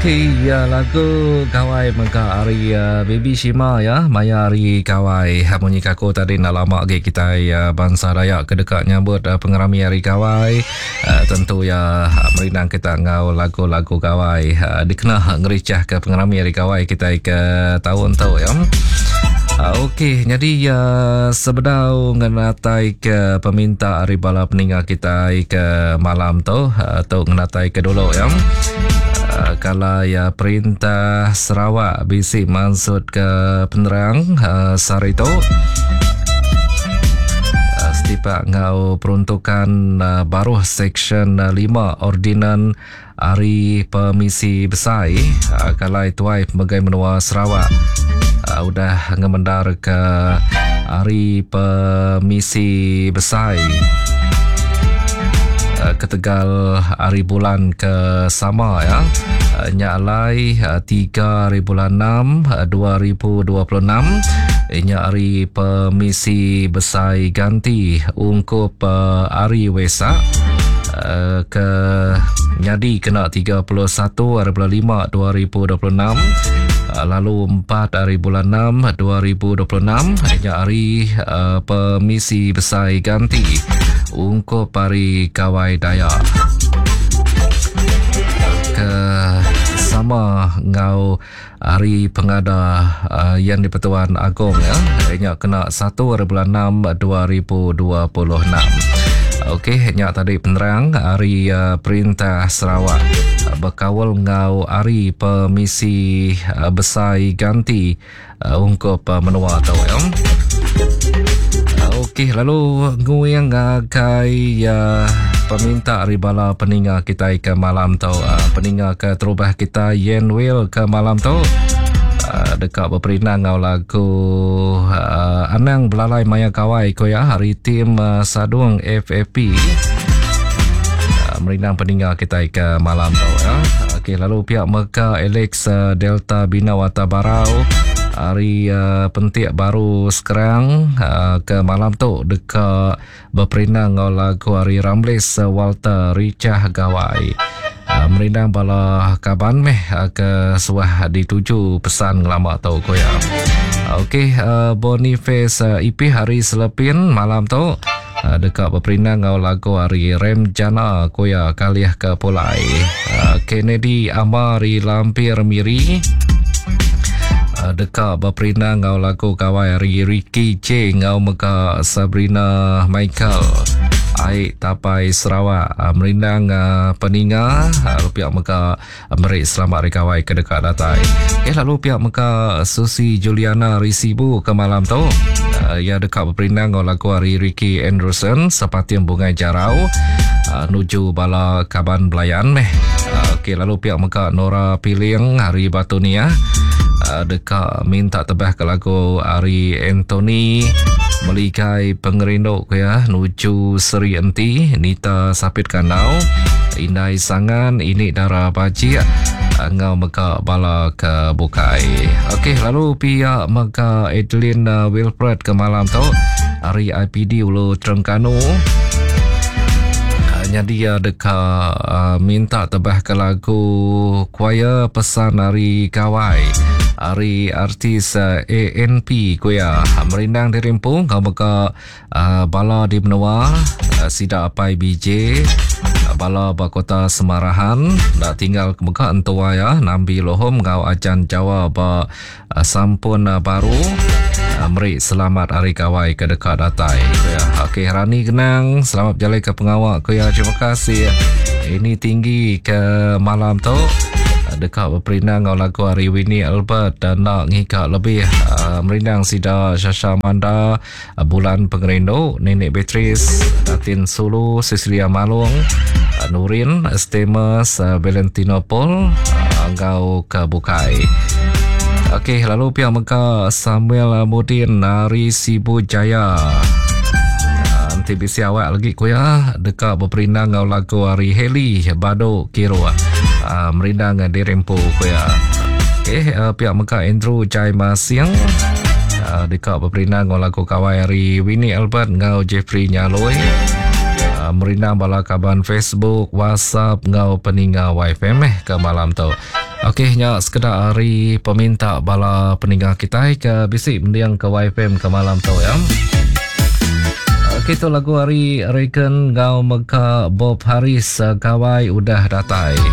Okey, ya lagu kawai maka hari Baby Shima ya, Maya hari kawai bunyi kaku tadi nak lama lagi kita bangsa Dayak kedekat nyambut pengerami hari kawai. Tentu ya merinang kita ngau lagu-lagu kawai dikenal ngericah ke pengerami hari kawai kita ke tahun tu ya. Okey, jadi sebedau ngenatai ke peminta hari bala peninga kita ke malam tu atau ngenatai ke dulu ya. Kalau ya perintah Sarawak bisik maksud ke penerang Sarito setiap ngau peruntukan baru Seksyen 5 Ordinan Hari Permisi Besai kalau tuai Pemegai Menua Sarawak udah ngemendar ke Hari Permisi Besai ke Tegal hari bulan ke sama ya. Nyalai 3 bulan 6 2026 hari Permisi Besai ganti ungkup hari Wesak ke nyadi kena 31 hari bulan 5 2026 lalu 4 hari bulan 6 2026 hari Permisi Besai ganti ungkup hari Kawai Dayak ke sama ngau hari pengada yang di Pertuan Agong ya. Nyak kena 1 hari bulan 6 2026. Okey, nyak tadi penerang hari Perintah Sarawak berkawal ngau hari Permisi Besai ganti ungkup menua tau ya. Okey, lalu nguyang kai peminta ribala peninga kita ke malam tu peninga ke terubah kita Yen Will ke malam tu dekat berperinang ngau lagu Anang Belalai Maya Kawai ko ya hari tim Sadung FFP merinang peninga kita ke malam tu ya. Okey, lalu pihak Meka Alex Delta Bina Wata Barau hari pentik baru sekarang ke malam tu dekat berperinang ngau lagu hari Ramlis Walter Richah Gawai merindang bala kaban meh ke suah dituju pesan lama tau ko ya. Okey, Boniface IP hari Selepin malam tu dekat berperinang ngau lagu hari Rem Jana ko ya kaliah ke Pulai. Kennedy Amari Lampir Miri dekat berperinang ngau lagu kawai hari Ricky J ngau Meka Sabrina Michael Aik Tapai Sarawak merindang peninga lalu pihak Meka Merik Selamat Hari Kawai ke dekat datai. Lalu pihak Meka Susi Juliana Risibu ke malam tu ya dekat berperinang ngau lagu hari Ricky Anderson Sepati Bungai Jarau nuju bala Kaban Belayan meh. Okey, lalu pihak Meka Nora Piling hari Batunia dekat minta tebah ke lagu Ari Anthony Melikai Pengerinduk ya nuju Seri Enti Nita Sapit Kanau Indai Sangan Ini Dara Baji ngau Meka Bala ke Bukai. Okey, lalu pihak Meka Adeline Wilfred ke malam tu Ari IPD Ulu Terengganu dia dekat minta tebah ke lagu Choir Pesan Hari Kawai hari artis ANP kuya merindang dirimpung kau beka bala di benua sida apai BJ bala bakota Semarahan dah tinggal ke beka entua ya nambi lohom kau ajan Jawa ba sampun baru Meri selamat Hari Kawai ke dekat datai kuya. Okey, Rani Genang selamat berjalan ke pengawak kuya. Terima kasih. Ini tinggi ke malam tu dekat berperinang ngau lagu hari Winnie Albert dan nak ngikak lebih merindang sida Syasha Manda Bulan Pengerinduk Nenek Beatrice Datin Sulu Cecilia Malung Nurin Estemas Valentino Paul ngau ke Bukai. Okey, lalu pihak Meka Samuel Mudin Nari Sibu Jaya nanti bisi awak lagi kuya dekat berperinang ngau lagu hari Heli Bado Kiro merindang dirempu kuya. Okey, pihak Meka Andrew Jai Masiang dekat berperinang ngau lagu kawai hari Winnie Albert ngau Jeffrey Nyaloi merindang bala kaban Facebook WhatsApp ngau peninga YFM ke malam tu. Okey, nya sekedar hari peminta bala peninggal kita ke bisik mendiang ke YFM ke malam tau ya. Okey, tu lagu hari Reckon Gau Meka Bob Haris Kawai udah datai.